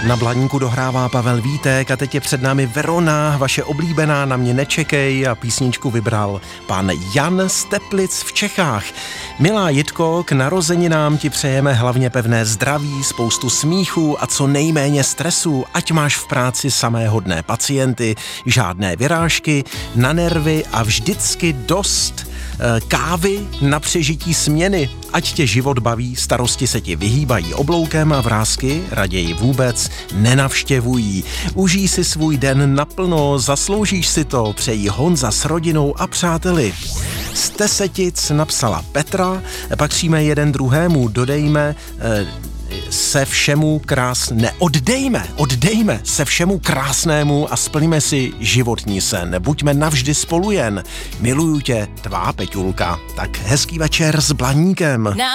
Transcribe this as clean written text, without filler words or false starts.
Na Blaníku dohrává Pavel Vítek a teď je před námi Verona, vaše oblíbená Na mě nečekej, a písničku vybral pan Jan z Teplic v Čechách. Milá Jitko, k narozeninám ti přejeme hlavně pevné zdraví, spoustu smíchu a co nejméně stresu, ať máš v práci samé hodné pacienty, žádné vyrážky, na nervy a vždycky dost kávy na přežití směny. Ať tě život baví, starosti se ti vyhýbají obloukem a vrásky raději vůbec nenavštěvují. Užij si svůj den naplno, zasloužíš si to, přejí Honza s rodinou a přáteli. Z Tesetic napsala Petra, patříme jeden druhému, dodejme se všemu oddejme se všemu krásnému a splníme si životní sen. Buďme navždy spolu jen. Miluju tě, tvá Peťulka. Tak hezký večer s Blaníkem.